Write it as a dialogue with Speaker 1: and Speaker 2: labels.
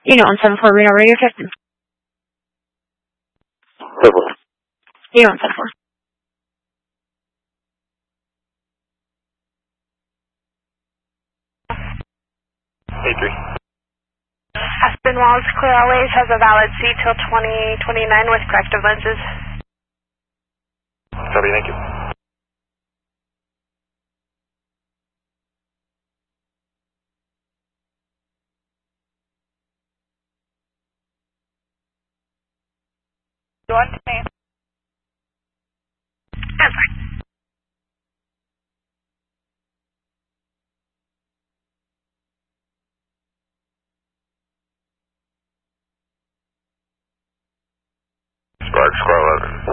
Speaker 1: Unit 174, Reno Radio Captain. Unit 174.
Speaker 2: A3.
Speaker 3: Aspen Walls Clear Always has a valid seat till 2029 with corrective lenses.
Speaker 2: Copy, thank you.
Speaker 3: You want to name? That's fine.
Speaker 2: Sparks, Squad 11.